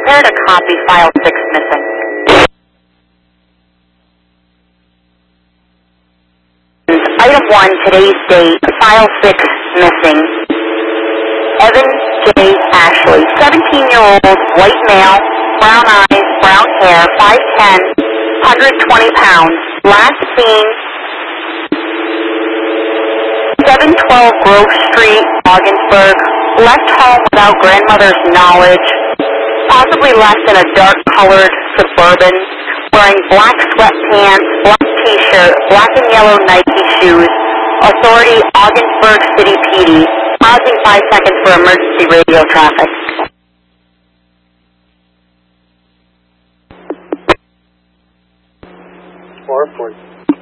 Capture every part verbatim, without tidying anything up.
Prepare to copy file six missing. Item one, today's date, file six missing. Evan J. Ashley, seventeen-year-old, white male, brown eyes, brown hair, five ten, one hundred twenty pounds. Last seen, seven twelve Grove Street, Augsburg. Left home without grandmother's knowledge. Possibly left in a dark-colored Suburban. Wearing black sweatpants, black t-shirt, black and yellow Nike shoes. Authority, Augsburg City P D. Pausing five seconds for emergency radio traffic. Four, four.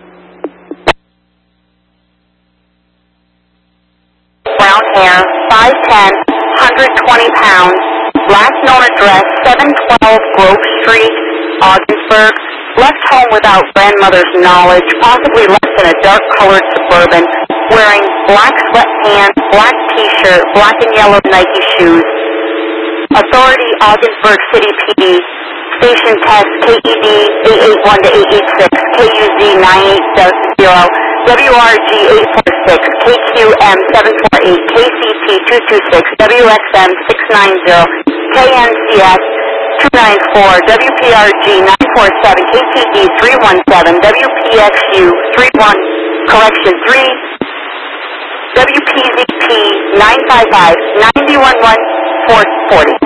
Brown hair, five ten, one hundred twenty pounds. Last known address, seven twelve Grove Street, Augsburg. Left home without grandmother's knowledge, possibly left in a dark-colored Suburban, wearing black sweatpants, black t-shirt, black and yellow Nike shoes. Authority, Augsburg City P D. Station test K E D eight eight one to eight eight six, K U Z nine eight zero, W R G eight four six, K Q M seven four eight, K C T two two six, W X M six nine zero, K N C S two nine four, W P R G nine four seven, K T D three one seven, W P X U three one, correction three, W P Z P nine five five, nine one one four forty.